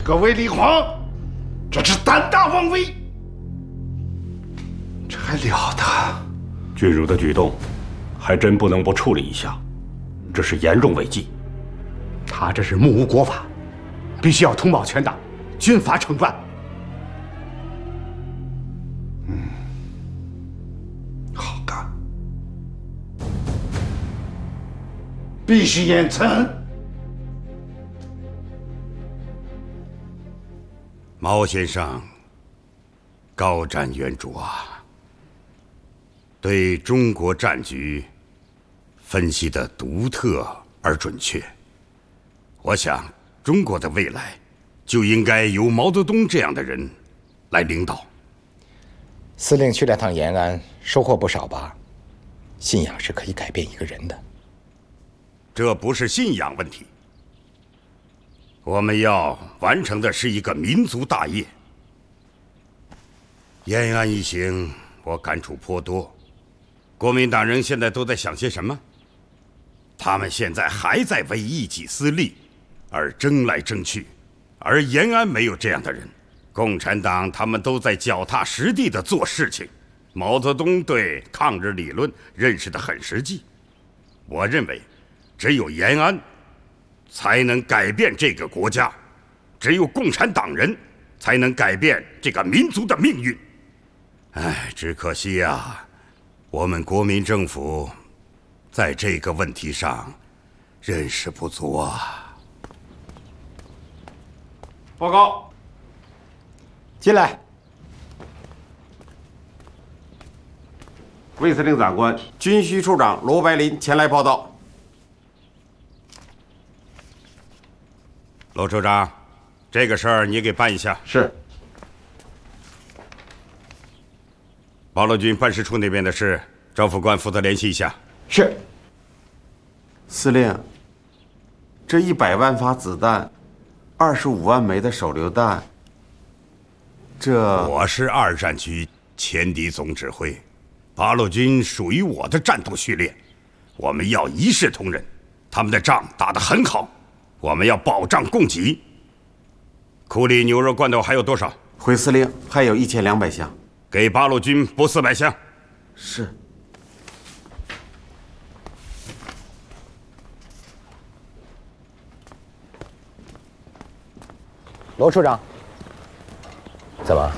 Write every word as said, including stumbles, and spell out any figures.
个卫立煌，这是胆大妄为，这还了得！ 君如的举动，还真不能不处理一下，这是严重违纪。 他这是目无国法，必须要通报全党，军法惩办。嗯，好干，必须严惩。 毛先生高瞻远瞩啊，对中国战局分析的独特而准确。我想，中国的未来就应该由毛泽东这样的人来领导。 司令去了趟延安，收获不少吧？信仰是可以改变一个人的。 这不是信仰问题，我们要完成的是一个民族大业。延安一行，我感触颇多。国民党人现在都在想些什么？他们现在还在为一己私利而争来争去，而延安没有这样的人。共产党他们都在脚踏实地地做事情。毛泽东对抗日理论认识得很实际。我认为，只有延安才能改变这个国家，只有共产党人才能改变这个民族的命运。唉，只可惜啊，我们国民政府在这个问题上认识不足啊。 报告， 进来。 卫司令长官，军需处长罗白林前来报道。 罗处长，这个事儿你给办一下。 是。 保路军办事处那边的事，赵副官负责联系一下。 是。 司令，这一百万发子弹，二十五万枚的手榴弹，这…… 我是二战区前敌总指挥，八路军属于我的战斗序列，我们要一视同仁。他们的仗打得很好，我们要保障供给。库里牛肉罐头还有多少？ 回司令，还有一千两百箱。 给八路军拨四百箱。 是。 罗处长，怎么